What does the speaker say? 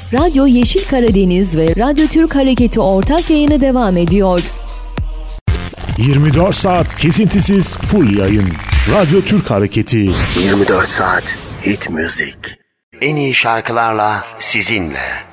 Radyo Yeşil Karadeniz ve Radyo Türk Hareketi ortak yayını devam ediyor. 24 saat kesintisiz full yayın. Radyo Türk Hareketi. 24 saat hit müzik. En iyi şarkılarla sizinle.